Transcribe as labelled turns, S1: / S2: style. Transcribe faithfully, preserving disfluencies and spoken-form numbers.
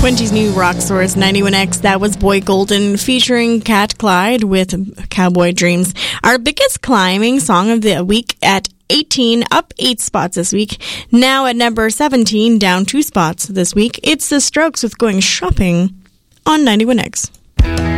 S1: Quincy's new rock source ninety-one X, that was Boy Golden featuring Cat Clyde with Cowboy Dreams. Our biggest climbing song of the week at eighteen, up eight spots this week. Now at number seventeen, down two spots this week. It's The Strokes with Going Shopping on ninety-one X.